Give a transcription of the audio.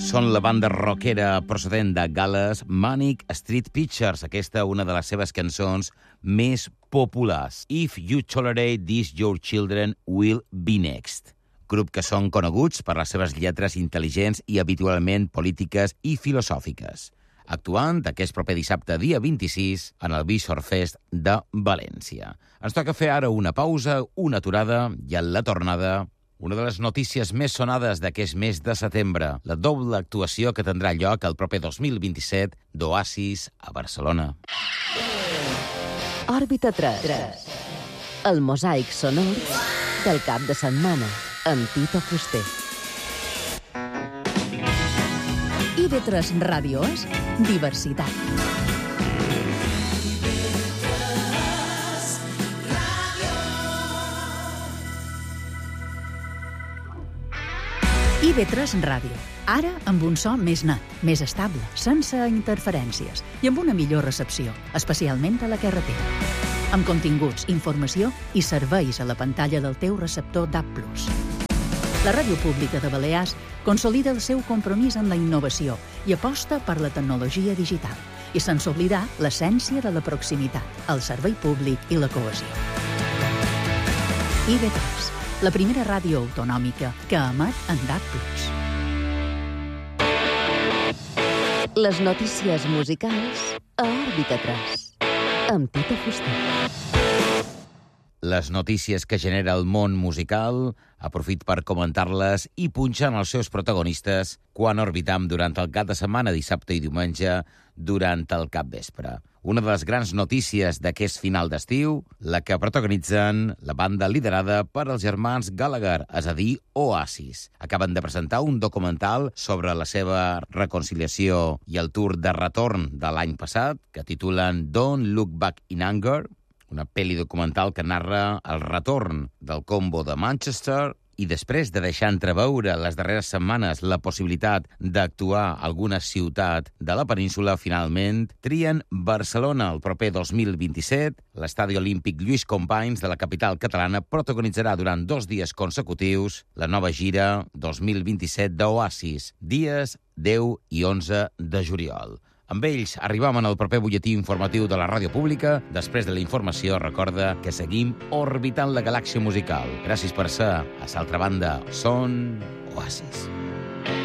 Són la banda rockera procedent de Gal·les, Manic Street Preachers, aquesta una de les seves cançons més populars. If You Tolerate This, Your Children Will Be Next. Grup que són coneguts per les seves lletres intel·ligents i habitualment polítiques i filosòfiques. Actuant aquest proper dissabte, dia 26, en el Visual Fest de València. Ens toca fer ara una pausa, una aturada, i a la tornada, una de les notícies més sonades d'aquest mes de setembre, la doble actuació que tindrà lloc el proper 2027 d'Oasis a Barcelona. Òrbita 3. El mosaic sonor del cap de setmana, amb Tito Fuster. IB3 Ràdio és diversitat. IB3 Ràdio. Ara amb un so més net, més estable, sense interferències i amb una millor recepció, especialment a la carretera. Amb continguts, informació i serveis a la pantalla del teu receptor DAB+. La Ràdio Pública de Balears consolida el seu compromís amb la innovació i aposta per la tecnologia digital, i sense oblidar l'essència de la proximitat, el servei públic i la cohesió. IB3, la primera ràdio autonòmica que emet en DAB+. Les notícies musicals a Òrbita 3, amb Tito Fuster. Les notícies que genera el món musical, aprofit per comentar-les i punxar els seus protagonistes quan orbitam durant el cap de setmana, dissabte i diumenge, durant el capvespre. Una de les grans notícies d'aquest final d'estiu, la que protagonitzen la banda liderada per els germans Gallagher, és a dir, Oasis. Acaben de presentar un documental sobre la seva reconciliació i el tour de retorn de l'any passat, que titulen Don't Look Back in Anger, una pel·li documental que narra el retorn del combo de Manchester i després de deixar entreveure les darreres setmanes la possibilitat d'actuar a alguna ciutat de la península, finalment trien Barcelona el proper 2027. L'Estadi Olímpic Lluís Companys de la capital catalana protagonitzarà durant 2 dies consecutius la nova gira 2027 d'Oasis, dies 10 i 11 de juliol. Amb ells arribam en el proper butlletí informatiu de la ràdio pública. Després de la informació, recorda que seguim orbitant la galàxia musical. Gràcies per ser a l'altra banda. Són Oasis.